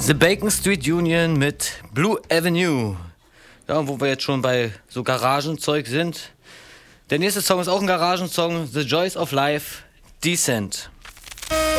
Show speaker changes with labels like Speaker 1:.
Speaker 1: The Bacon Street Union mit Blue Avenue. Ja, und wo wir jetzt schon bei so Garagenzeug sind. Der nächste Song ist auch ein Garagensong, The Joys of Life, Decent.